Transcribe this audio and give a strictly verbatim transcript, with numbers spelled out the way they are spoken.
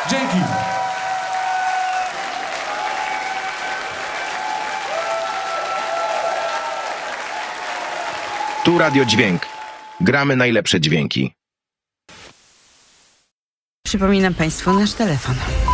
Dzięki. Tu Radio Dźwięk. Gramy najlepsze dźwięki. Przypominam Państwu nasz telefon.